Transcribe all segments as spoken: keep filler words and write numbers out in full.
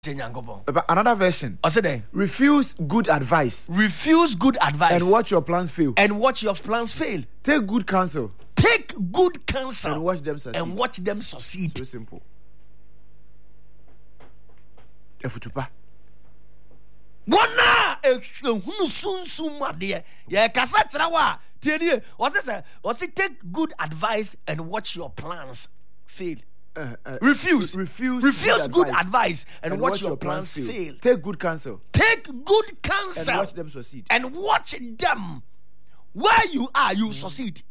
But another version. Refuse good advice. Refuse good advice. And watch your plans fail. And watch your plans fail. Take good counsel. Take good counsel. And watch them succeed. And watch them succeed. So simple. Efutupa. Wana ehunu sunsun ade. Ye kasa kyerɛ wa. Tie what is it? What's it? Take good advice and watch your plans fail. Uh, uh, refuse, refuse, refuse good, good advice, advice and, and watch, watch your, your plans, plans fail. fail. Take good counsel. Take good counsel and watch them succeed. And watch them. Where you are, you mm. succeed.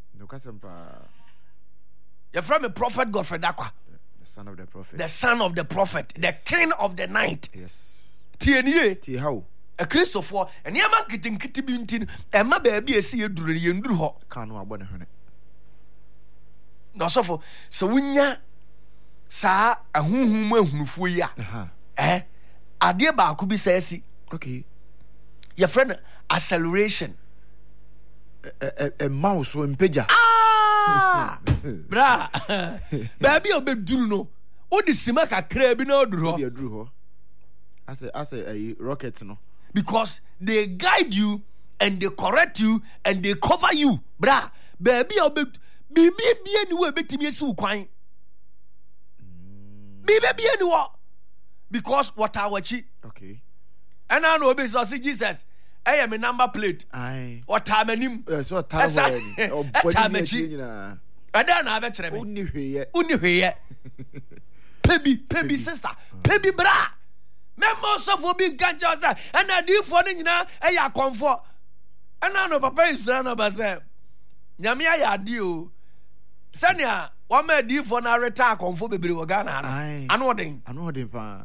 You're from a prophet Godfrey Dakwa. The son of the prophet. The son of the prophet. The king of the night. Yes. Tienye. Tie how? A Christopher. And yaman kitin kitibintin. And my baby is here during the end. Can't know about it. No, so for so when ya. Sa ahunhum ahunfo yi a eh ade ba ko bi saasi okay your friend acceleration a a mouse so impeja ah bra baby obeduru no odi sima kakra bi na oduru ho bi oduru ho as a as a rocket no because they guide you and they correct you and they cover you bra baby obed bibi bia ni we betimi esi ukwan baby anyone because what I watch okay and I know because see Jesus I am a number plate aye what time him so what time o time chi and then I bet you uni hweye uni hweye pebi pebi sister pebi bra members of obi ganja say and na di for ni nyina e ya comfort and I know papa is na ba say nyame ya ade o sania one man di for na retire konfo bebre wo Ghana anu odin anu odin pa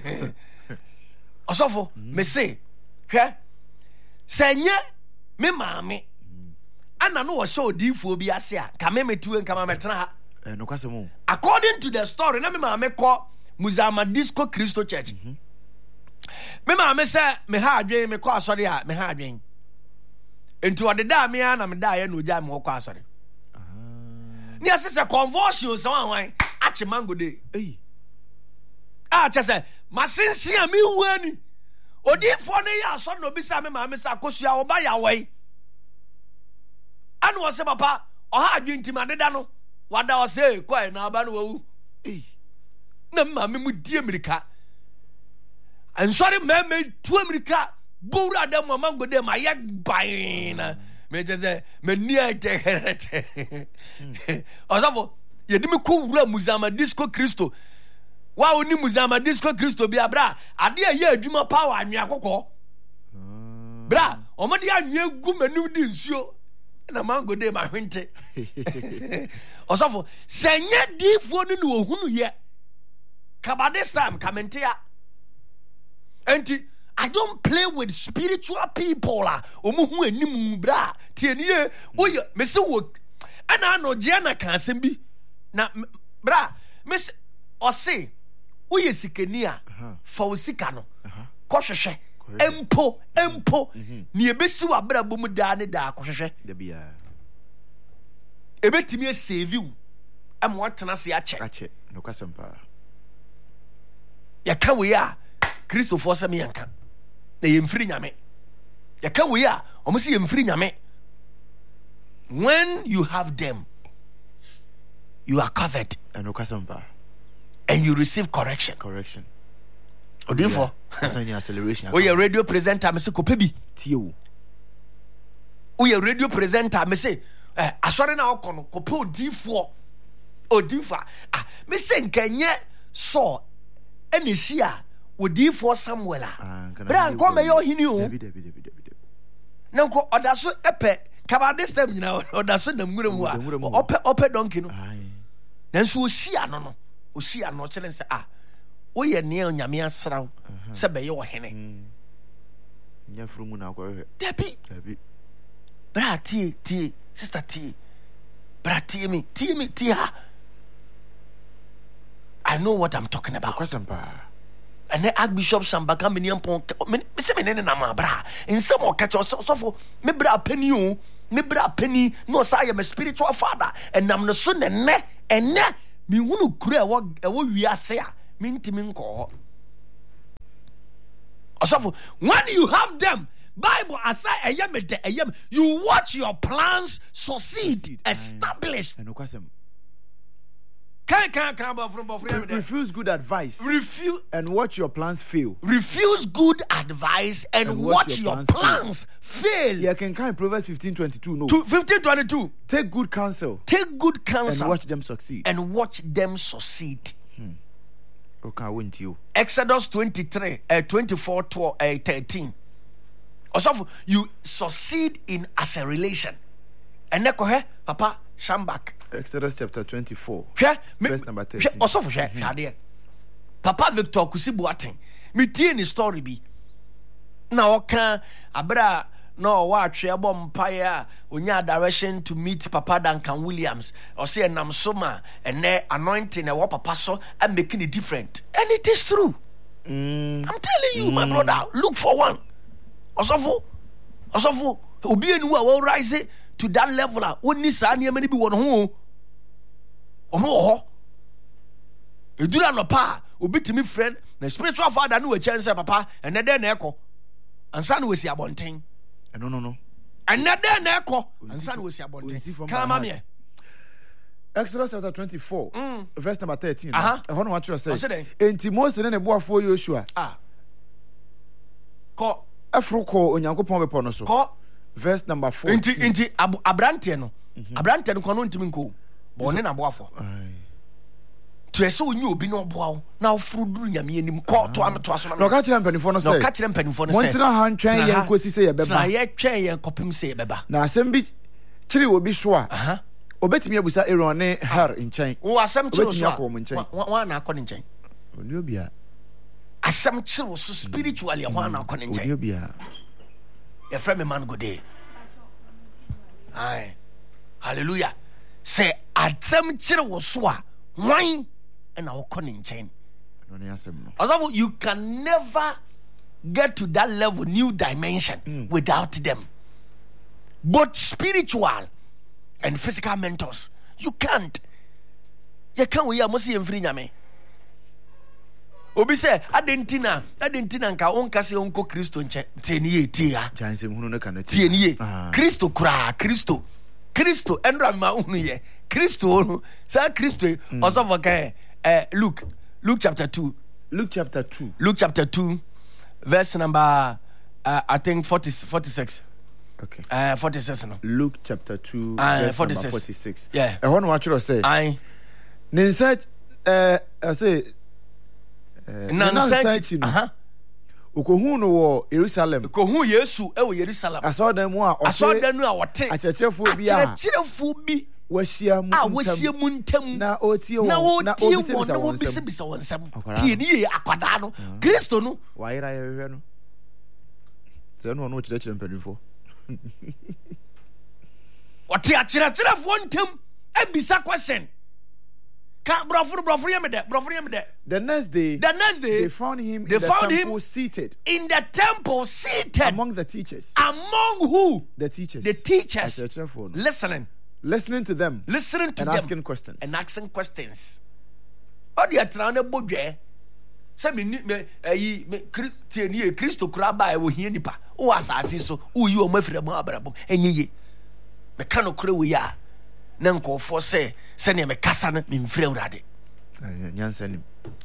osofo me say hwe senye me maame ana no wo show di for bi ase a ka me metuwe nka ma metena ha eh no kwase mo according to the story na me maame ko Muzama Disco Christo Church me maame say me ha adwen me ko asori a me ha adwen enti odeda me a na me da ye no gya me ko asori ni asese convulsion so anwan ache mango dey eh ah chese masensi a mi wuani odifo ne ya so no bisa me ma me sa kosua wo ba ya wai anu wo se papa o ha adwintima deda no wada wo se kwai na aba no wu eh na ma me mu die America and sorry me me tu America bowra dem mango dey ma ye baina me just me near te osafo yedimi ko wura Muzama Disco Christo wa oni Muzama Disco Christo bi abra ade ye adwuma power anwea kokko bra omode anwea gu manu di nsuo na mango dey ma hwente osafo senye difo ni no ohunu ye kabade sam kamentia enti I don't play with spiritual people la omo hu anim bra tienie oye me se wo ana no je na kan asem bi na bra me se o se oye sikani a fa o sika no ko hwehwe empo empo ni ebesi wa bra bom da ne da ko hwehwe da bia ebetimi e save you am watena se a check a check no kwasempa ya kan we a Christopher se me yanka na yemfiri nyame ya ka we a omo se yemfiri nyame when you have them you are covered and okasampa and you receive correction correction odifo asanya acceleration we your radio presenter me se ko pebi tie o we your radio presenter me se eh asore na okono ko pe odifo odifa ah me se nkanye so ene hia odifo Samuel a bra nko me yo hini o na nko odaso epe kabade stem nyina odaso na mwure mu a ope ope donkey no na nso osia no no osia no kire nse ah wo ye ne onyame asraw se be ye wo hene nya frumu na akwa dabi dabi bra tie tie sister tie bra tie me tie me tie ha I know what I'm talking about and then Archbishop Sambaka minion pon me se me ne na ma bra nsem o catch so for me bra pani o me bra pani no say I am a spiritual father and am no so ne ne ene me hunu kura e wo e wo wi ase a me ntimi nko ho Also, when you have them, Bible aside ayam de ayam, you watch your plans succeed, establish. Can can can from refuse good advice. Refuse and watch your plans fail. Refuse good advice and, and watch, watch your, your plans, plans fail. fail. Yeah, can kind Proverbs fifteen twenty-two. No. fifteen twenty-two. Take good counsel. Take good counsel and watch them succeed. And watch them succeed. Hmm. Okay, I win to you. Exodus twenty-three, uh, twenty-four, twelve, uh, thirteen. Also, you succeed in as a relation. And then, Papa, Shambak. Exodus chapter twenty-four, verse number thirteen. Also, for share, Papa Victor Kusibuating. Me tie ni story bi. Na oka abra no wa atwe abom paia onya direction to meet Papa Duncan Williams. Or say nam soma and anointing e wo papa so and making it different. And it is true. Mm. I'm telling you, mm. my brother, look for one. Osofo, osofo, obi enu a will rise to that level. Oni sa na many be won ho. Omo ho. Edura no pa, obi timi friend, na spiritual father no we chance papa, and then na ekọ. Ansa na we si abonten. No no no. And then na ekọ. Ansa na we si abonten. Come me. Exodus chapter twenty-four, mm. verse number thirteen. Uh-huh. I want to watch you say. Enti Moses ne boafo Joshua. Ah. Ko afro ko onyankopon bepo no so. Ko verse number fourteen. Enti enti abrante no. Abrante no ko no ntimi nko. Bo ne na boafo. To ese onyi obi no boawo na ofuru duru nyame anim ko to am to aso na. No ka kire mpanifo no say. No ka kire mpanifo no say. Montina han twen ye nkosi say ye beba. Na ye twen ye kopim say ye beba. Na asem bi kire obi so a. Aha. Obetimi abusa Aaron ne Har nchen. Wo asem kire so a. Wa na akọ nchen. Oni obi a. Asem kire so spiritually wa na akọ nchen. Oni obi a. Your friend man go there. Aye. Hallelujah. Say asem kire wo so a. Why? And our cunning chain. Also, you can never get to that level, new dimension, mm. without them. Both spiritual and physical mentors. You can't. You can't. We are mostly in free nyame. Obi say, Adentina, Adentina, nka onka se onko Kristo nche. Tieniye tia. Chance hunu ne kana tia. Tieniye. Kristo kura, Kristo. Kristo enra ma unu ye. Kristo, say Kristo. Also for kai. Uh, Luke, Luke chapter two. Luke chapter two. Luke chapter two, verse number, uh, I think forty, forty-six. Okay. Uh, forty-six. No. Luke chapter two, uh, verse forty-six. Number forty-six. Yeah. I want to watch you say. I. Ninsa, uh, I say. Nansa. Uh huh. Ukohu no wo Jerusalem. Ukohu Yesu e wo Jerusalem. Aso dan mu a o Aso dan nu a wote. Achechefo bi a. Achechefo bi. Washia mu ah washia mu ntam na otie wo na otie wo na obisi bisa wonsam tie ni akwada no Kristo no waira ye hwe no se no no chire chire mpanifo otie achire chire fo ntam ebisa question ka brofuru brofuru ye me de brofuru ye me de the next day the next day they found him they in the found temple him seated in the temple seated among the teachers among who the teachers the teachers listening listening to them, listening to and them, asking questions, and asking questions. All the attraction bodwe. Say me me eh me Christian Christo kura ba e wo hia nipa. O asase so, o yi o mafira mu abrabom. Enyeye. Me ka no kura wo ya. Na nkofo say, se ne me kasa no me mfira urade. Nyansa nim.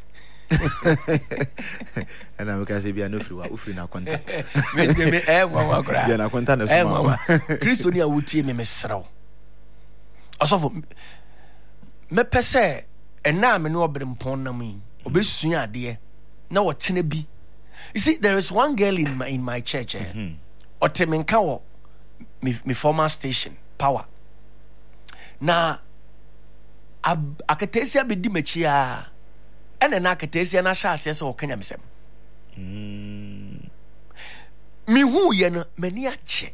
Ana me kasa bia no firi wa, o firi na kwanta. Me me eh wa kura. Bia na kwanta na so. Eh wa. Christo ni a wutie me mesraw. Osofo mepɛ sɛ ɛna me no obere mpon na mu obesua ade na wo kyene bi. You see, there is one girl in my in my church eh otemenka wo me, me former station power na akatesia bedi machi a ɛna na akatesia na hya ase sɛ wo kanya mesem mm me hu ye no mani ache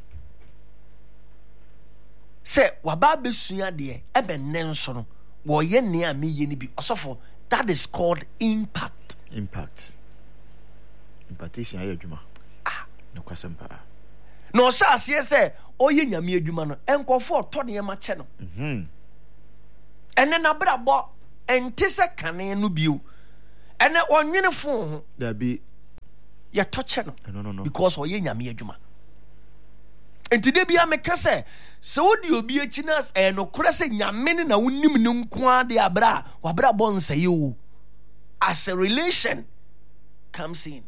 say waba besua de ebe nenso no wo ye ne a me ye ni bi osofo. That is called impact. Impact. Impartation aye adwuma. Ah, no kwasem pa. No sha ase say oye nyame adwuma no enkofo to ne ma che no. Mhm. Ene na brabo ente se kane no biu. Ene onwene fo ho. Da bi yɛ tɔkyɛ no no no no because ɔyɛ nyame adwuma enti de bia meka sɛ sɛ wodi obi akyi na ɛyɛ nokorɛ sɛ nyame ne na wonim ne nko a de abra wabra bɔ nsɛyɛ o as a relation comes in.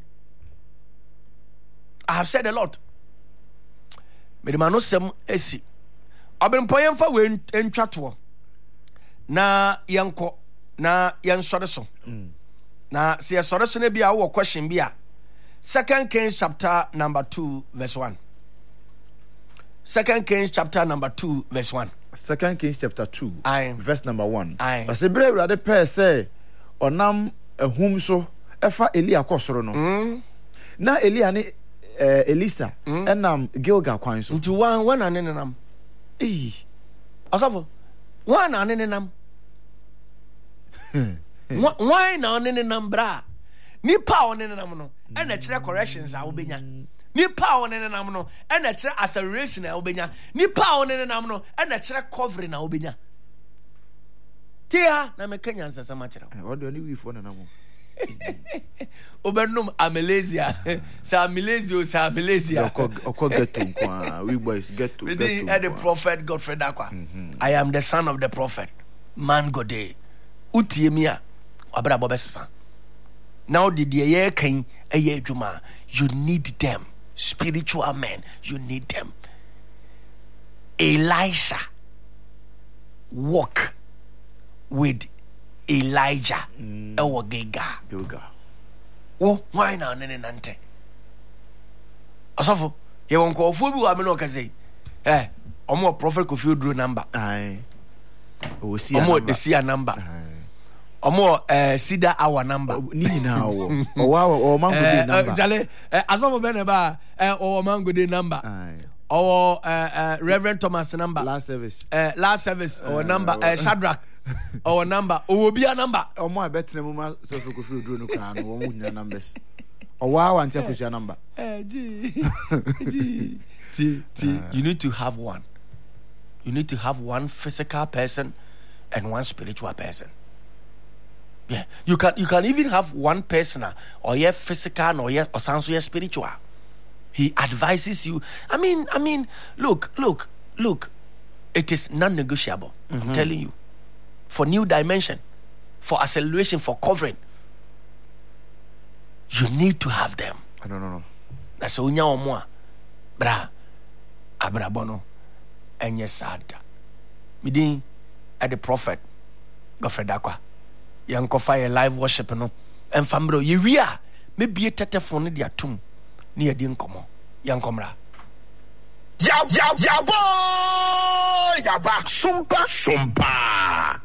I have said a lot. Mede ma no sɛm asi ɔbenpɔ yɛmfa wei ntwa toɔ na yɛnkɔ na yɛnsɔre so mm. na sɛ yɛsɔre so no bi a wowɔ question bi a Second Kings chapter number two verse one. Second Kings chapter number two verse one. Second Kings chapter two Aye. verse number one. Aye. Ɔsɛ bere Awurade pɛɛ sɛ ɔnam ahum so ɛfa Elia kɔ soro no Mm. na Elia ne eh, Elisa Mm. ɛnam Gilgal kwan so Nti wan wan ane nenam. Ee. Asafo. Wan ane nenam. Wan wan na ane nenam bra. Nipa a ɔne nenam no ɛna kyerɛ corrections a wobɛnya. Nipa a ɔne nenam no ɛna kyerɛ acceleration a wobɛnya. Nipa a ɔne nenam no ɛna kyerɛ covering a wobɛnya. Tia na meka nyansasɛm akyerɛ wo. Ɔde ɔne wifo na namo Obenum Amalesia. Sa Amalesia, sa Amalesia. Ɔkɔ ghetto nkwa we boys ghetto We ghetto did the prophet Godfrey Dakwa. I am the son of the prophet. Man Gode. Utie mi a abra bobesa. Now the ye kan eye adwuma. You need them. Spiritual men, you need them. Elisha walk with Elijah. Mm. Ewo Gilgal. Gilgal. Wo why na nene nante. Asofo, ye won ko ofu bi wa me no ka say. Eh, omo prophet Kofi Oduro number. Aye. O si Omo the see number. Omo eh sida our number. Ni nyina wo. O wa o mango dey number. Jale, eh azomo be ne ba eh o mango dey number. Aye. Or uh, uh, Reverend Thomas number. Last service. Uh, last service or Uh, number uh, Shadrach or number or be a number. Omo abetene mu ma so so Kofi Oduro no kra no wo mu nyina numbers. O wa wa ntia kosia number. Eh ji. Ji. Ti ti you need to have one. You need to have one physical person and one spiritual person. Yeah, you can you can even have one person or yeah physical or yeah or sounds yeah spiritual. He advises you. I mean, I mean, look, look, look. It is non-negotiable. Mm-hmm. I'm telling you. For new dimension, for acceleration, for covering, you need to have them. No, no, no. That's all. Nya omwa, bra, abrabono, enye sada. Midin at the prophet, Godfrey Dakwa. Yang kofa ye live worship no. En fambro ye wia. Maybe a telephone di atum. Ni edi nkomo yan komra ya ya ya boy ya ba sumpa sumpa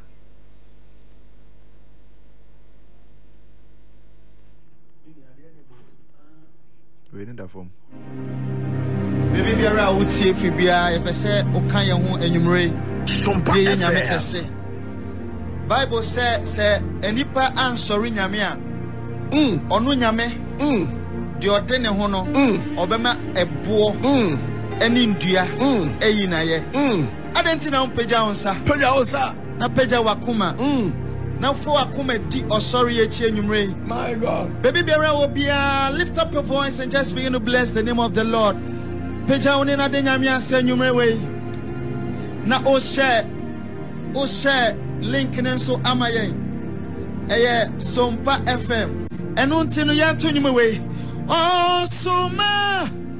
we need that form baby biara wutie fi bia e pese o kan ye ho anwumre sumpa ye nyame kese Bible say say enipa ansori nyame a mm ono nyame mm de ɔde ne ho no ɔbɛma ɛboɔ ɛne ndua ɛyi na yɛ adɛnti na mpagya wo nsa pagya wo nsa na pagya wakoma na fo wakoma di ɔsɔre akyi anwumre my God baby biara wo bia lift up your voice and just begin to bless the name of the Lord pagya wo ne na de nyame asa anwumre wei na o share o share link ne nso ama yɛn ɛyɛ Sompa F M ɛno nti no yɛnto nwuma wei Oh, Soma,